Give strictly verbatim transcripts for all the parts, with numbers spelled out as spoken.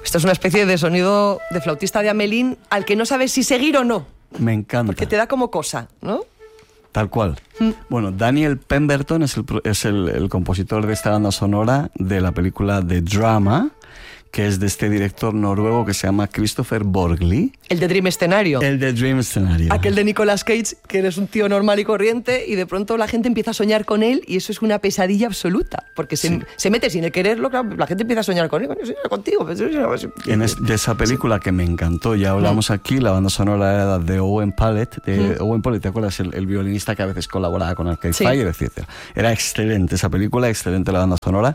Esto es una especie de sonido de flautista de Hamelin al que no sabes si seguir o no. Me encanta. Porque te da como cosa, ¿no? Tal cual. Mm. Bueno, Daniel Pemberton es, el, es el, el compositor de esta banda sonora de la película The Drama, que es de este director noruego que se llama Christopher Borgli. El de Dream Scenario. El de Dream Scenario. Aquel de Nicolas Cage, que eres un tío normal y corriente y de pronto la gente empieza a soñar con él y eso es una pesadilla absoluta, porque se, sí. se mete sin el quererlo, claro, la gente empieza a soñar con él, yo soñar contigo. En es, de esa película sí. que me encantó, ya hablamos mm. aquí, la banda sonora era de Owen Pallett, de mm. Owen Pallett, ¿te acuerdas? El, el violinista que a veces colaboraba con Arcade sí. Fire, etcétera. Era excelente esa película, excelente la banda sonora.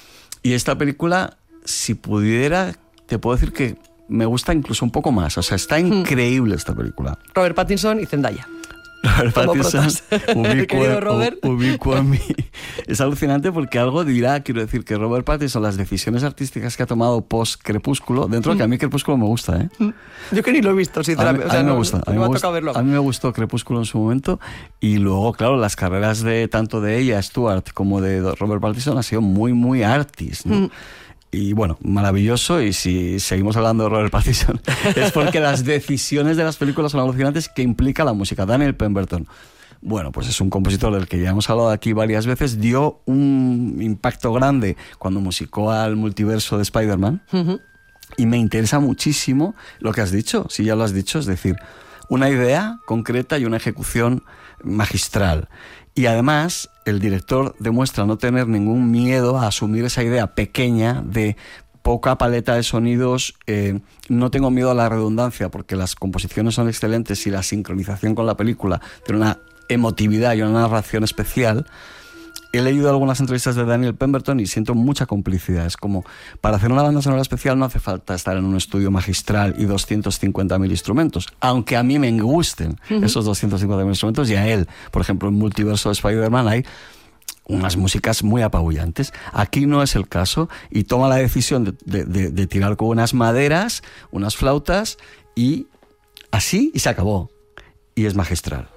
Y esta película, si pudiera... te puedo decir que me gusta incluso un poco más. O sea, está increíble esta película. Robert Pattinson y Zendaya. Robert Pattinson, ubicuo, Robert. ubicuo a mí. Es alucinante porque algo dirá, quiero decir, que Robert Pattinson, las decisiones artísticas que ha tomado post-Crepúsculo, dentro de que a mí Crepúsculo me gusta, ¿eh? Yo que ni lo he visto, sinceramente. A mí, o sea, a mí no, me gusta. A mí me, gusta, verlo. a mí me gustó Crepúsculo en su momento y luego, claro, las carreras de tanto de ella, Stuart, como de Robert Pattinson han sido muy, muy artis, ¿no? Mm. Y bueno, maravilloso, y si seguimos hablando de Robert Pattinson es porque las decisiones de las películas son alucinantes que implica la música. Daniel Pemberton, bueno, pues es un compositor del que ya hemos hablado aquí varias veces, dio un impacto grande cuando musicó al multiverso de Spider-Man, uh-huh. y me interesa muchísimo lo que has dicho, si ya lo has dicho, es decir, una idea concreta y una ejecución magistral. Y además, el director demuestra no tener ningún miedo a asumir esa idea pequeña de poca paleta de sonidos. Eh, no tengo miedo a la redundancia porque las composiciones son excelentes y la sincronización con la película tiene una emotividad y una narración especial. He leído algunas entrevistas de Daniel Pemberton y siento mucha complicidad. Es como, para hacer una banda sonora especial no hace falta estar en un estudio magistral y doscientos cincuenta mil instrumentos, aunque a mí me gusten uh-huh. esos doscientos cincuenta mil instrumentos, y a él, por ejemplo, en Multiverso de Spider-Man hay unas músicas muy apabullantes. Aquí no es el caso y toma la decisión de, de, de, de tirar con unas maderas, unas flautas y así, y se acabó. Y es magistral.